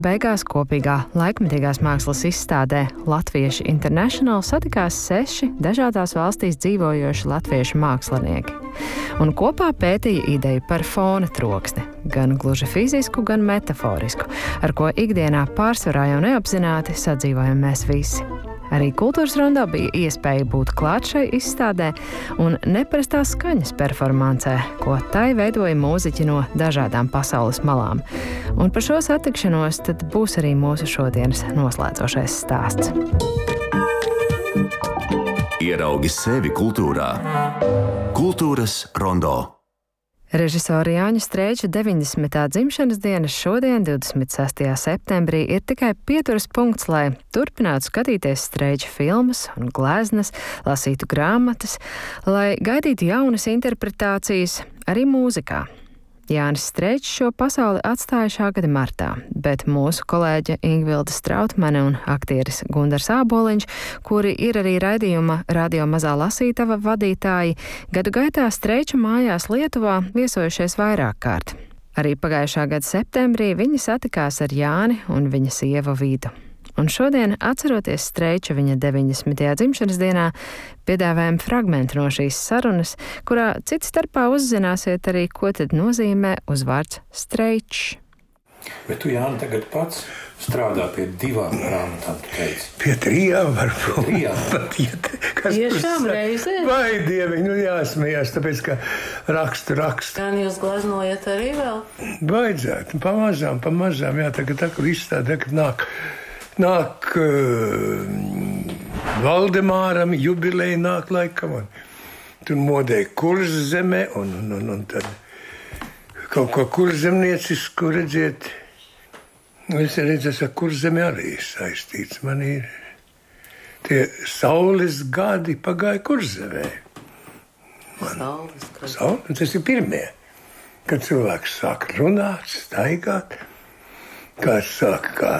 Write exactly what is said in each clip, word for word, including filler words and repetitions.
Beigās kopīgā laikmetīgās mākslas izstādē Latvieši International satikās seši dažādās valstīs dzīvojoši latviešu mākslinieki. Un kopā pētīja ideju par fona troksni, gan gluži fizisku, gan metaforisku, ar ko ikdienā pārsvarā jau neapzināti sadzīvojam mēs visi. Arī Kultūras Rondo bija iespēja būt klāt šai izstādē un neparastās skaņas performancē, ko tai veidoja mūziķi no dažādām pasaules malām. Un par šo satikšanos tad būs arī mūsu šodienas noslēdzošais stāsts. Ieraugi sevi kultūrā. Kultūras Rondo. Režisora Jāņa Streiča deviņdesmitā dzimšanas dienas šodien, divdesmit sestajā septembrī, ir tikai pieturas punkts, lai turpinātu skatīties Streiča filmas un gleznas, lasītu grāmatas, lai gaidītu jaunas interpretācijas arī mūzikā. Jānis Streičs šo pasauli atstāja šā gada martā, bet mūsu kolēģe Ingvilda Strautmane un aktieris Gundars Āboliņš, kuri ir arī raidījuma Radio Mazā lasītava vadītāji, gadu gaitā Streiča mājās Lietuvā viesojušies vairāk kārt. Arī pagājušā gada septembrī viņi satikās ar Jāni un viņa sievu Vidu. Un šodien, atceroties Streiča viņa deviņdesmitajā dzimšanas dienā, piedāvājam fragmentu no šīs sarunas, kurā cits starpā uzzināsiet arī, ko tad nozīmē uzvārds Streičs. Bet tu, Jāni, tagad pats strādā pie divām grāmatām, tu teici? Pie trijām varbūt. Pie trijām? Tiešām reizē? Vai Dievi, nu jāsmējās, tāpēc, ka rakstu, rakstu. Gan jūs gleznojat arī vēl? Vajadzētu, pamazām, pamazām, jā, tagad tā, kur izstāda, kad nāk. Nāk uh, Valdemāram jubileja nāk laikam, un tur modēja Kurzemē, un, un, un, un tad kaut ko kurzemniecisku redziet. Es redzēju, ka Kurzemē arī saistīts. Man ir tie saules gadi pagāja Kurzemē. Saules gadi. Saules, tas ir pirmie, kad cilvēks sāk runāt, staigāt, kāds sāk kā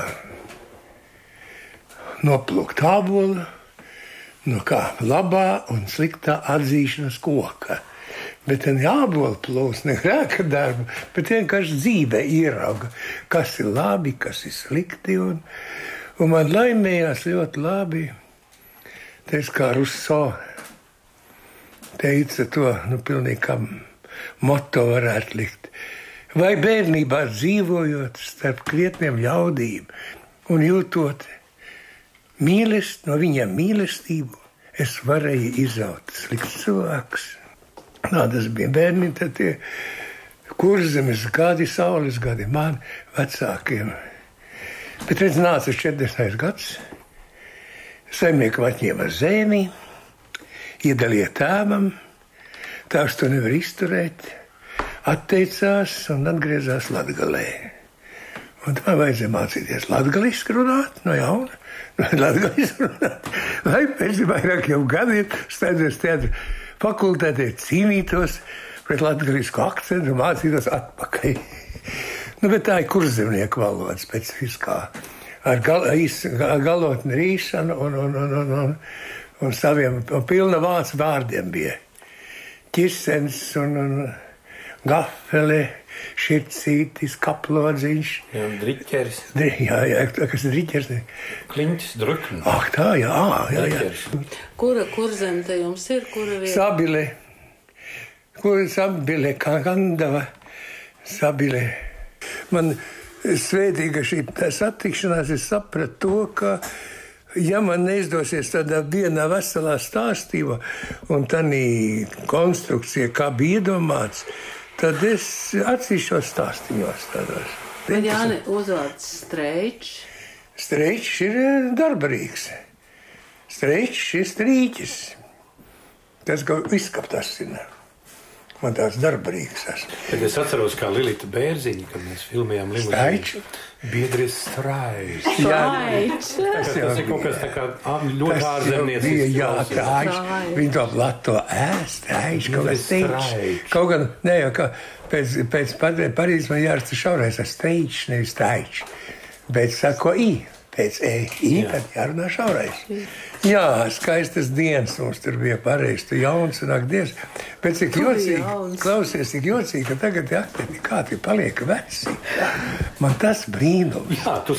noplūkt ābolu, no kā labā un sliktā atzīšanas koka. Bet ten ābola plūst ne grēka darbu, bet vienkārši dzīvē ierauga, kas ir labi, kas ir slikti. Un, un man laimējās ļoti labi, teiks, kā Rousseau teica to, nu pilnīgi kā moto varētu likt. Vai bērnībā dzīvojot starp krietniem ļaudīm un jūtot mīlest, no viņiem mīlestību, es varēju izaut slikts cilvēks. Nā, tas bija bērni, tad tie Kurzemes gadi, saules gadi, man vecākiem. Bet redz, nāca četrdesmitais gads, saimnieku atņēma zemi, iedalīja tēvam, tēvs to nevar izturēt, atteicās un atgriezās Latgalē. Un tā vajadzēja mācīties latgaliski runāt no jauna. Latgaliski runāt. Lai pēc vairākiem gadiem steidzies teātra fakultātē cīnītos pret latgalisku akcentu un mācītos atpakaļ. Nu, bet tā ir kurzemnieku valoda specifiskā. Ar gal, īs, galotni rīšanu un, un, un, un, un, un saviem un pilna vācu vārdiem bija. Ķirsens un, un gafele, šircītis, kaplodziņš. Jā, driķeris. Dri, jā, jā, kas ir driķeris? Kliņķis, drukni. Ah, tā, jā, jā, jā. Kura, kur zem te jums ir? Kura vieta? Sabile. Kur Sabile, Kandava, Sabile. Man svētīga šī satikšanās, es sapratu to, ka ja man neizdosies tādā vienā veselā stāstībā un tādā konstrukcijā, kā bija iedomāts, tad es atzīšos stāstīņos tādos. Bet Jāni, uzvārds Streičs. Streičs ir darbarīgs. Streičs ir strīķis. Tas kaut izskaptas ir. Man tāds darbarīgs esmu. Bet es atceros, kā Lilita Bērziņa, kad mēs filmējām limuzīnu. Biedris Straičs. Straičs. Tas ir kaut kas tā kā ļoti ārzemniecisks. Jā, Straičs. Viņi to plato ēst, Straičs, kaut kas Straičs. Kaut gan, ne jau, ka pēc, pēc Parīzes man jārasta šaurais ar Straičs, nevis Straičs. Bet sako I. Pēc E-I tad jārunā šaurais. Jā, skaistas dienas mums tur bija pareizi, tu jauns un ak dievs. Bet cik Tu biji jocīgi, jauns. klausies, cik jocīgi, ka tagad tie aktieri kādi paliek veci. Man tas brīnums. Jā, tu